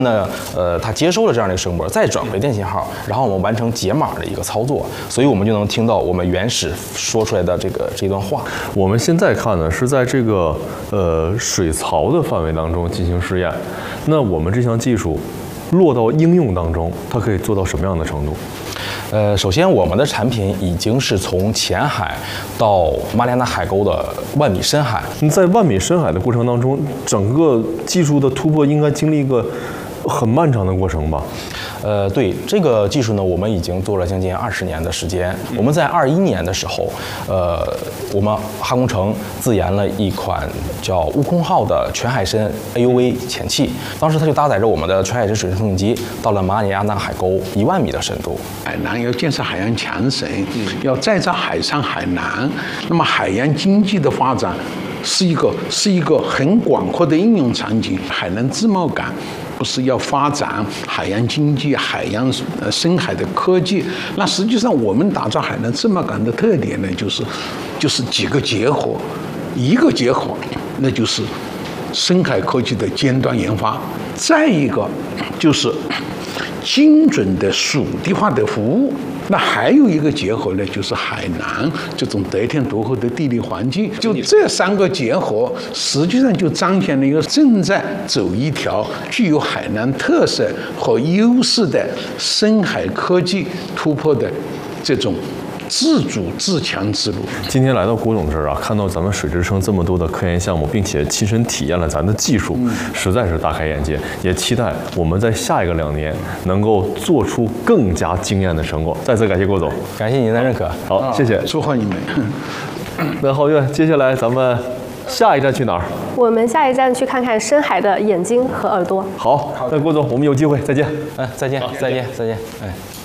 它接收了这样的一个声波，再转回电信号，然后我们完成解码的一个操作，所以我们就能听到我们原始说出来的这段话。 我们现在看呢是在这个水槽的范围当中进行试验，那我们这项技术落到应用当中，它可以做到什么样的程度？ 首先，我们的产品已经是从浅海到马里亚纳海沟的万米深海。 在万米深海的过程当中，整个技术的突破应该经历一个很漫长的过程吧？ 对这个技术呢，我们已经做了将近20年的时间。我们在21年的时候，我们哈工程自研了一款叫悟空号的全海深 AUV 潜器，当时它就搭载着我们的全海深水深通信机，到了马里亚纳海沟1万米的深度。 海南要建设海洋强省，要再造海上海南，那么海洋经济的发展是一个很广阔的应用场景。海南自贸港不是要发展海洋经济、海洋深海的科技？那实际上我们打造海南自贸港的特点呢，就是几个结合，一个结合那就是深海科技的尖端研发，再一个就是精准的属地化的服务。那还有一个结合呢，就是海南这种得天独厚的地理环境。就这3个结合，实际上就彰显了一个正在走一条具有海南特色和优势的深海科技突破的这种自主自强之路。 今天来到郭总这儿啊，看到咱们水之声这么多的科研项目，并且亲身体验了咱的技术，实在是大开眼界。也期待我们在下一个2年能够做出更加惊艳的成果。再次感谢郭总， 感谢您的认可。 好，谢谢， 祝贺你们。 那皓月，接下来咱们下一站去哪儿？ 我们下一站去看看深海的眼睛和耳朵。 好，那郭总，我们有机会再见。 再见，再见，再见。哎。